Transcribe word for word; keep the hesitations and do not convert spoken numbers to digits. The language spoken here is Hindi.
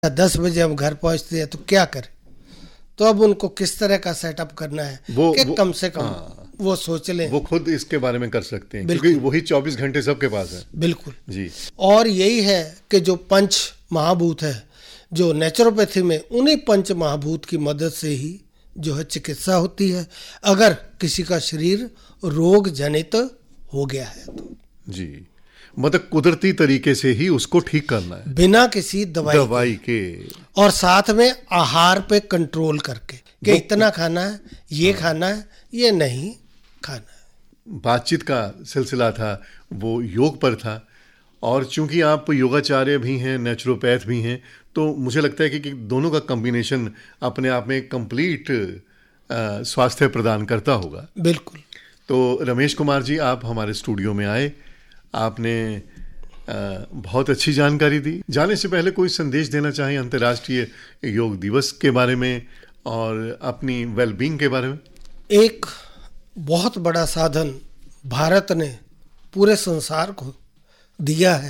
दस बजे हम घर पहुंचते हैं तो क्या करें। तो अब उनको किस तरह का सेटअप करना है वो, कि वो, कम से कम हाँ, वो सोच लें। वो खुद इसके बारे में कर सकते हैं क्योंकि वही चौबीस घंटे सबके पास है। बिल्कुल जी। और यही है कि जो पंच महाभूत है, जो नेचुरोपैथी में, उन्हीं पंच महाभूत की मदद से ही जो है चिकित्सा होती है अगर किसी का शरीर रोग जनित हो गया है तो। जी, मतलब कुदरती तरीके से ही उसको ठीक करना है बिना किसी दवाई, दवाई के, के। और साथ में आहार पे कंट्रोल करके कि इतना खाना है, ये हाँ। खाना है, ये नहीं खाना है। बातचीत का सिलसिला था वो योग पर था, और चूंकि आप योगाचार्य भी हैं, नेचुरोपैथ भी हैं, तो मुझे लगता है कि, कि दोनों का कॉम्बिनेशन अपने आप में कंप्लीट स्वास्थ्य प्रदान करता होगा। बिल्कुल। तो रमेश कुमार जी, आप हमारे स्टूडियो में आए, आपने आ, बहुत अच्छी जानकारी दी। जाने से पहले कोई संदेश देना चाहें अंतर्राष्ट्रीय योग दिवस के बारे में और अपनी वेलबींग के बारे में? एक बहुत बड़ा साधन भारत ने पूरे संसार को दिया है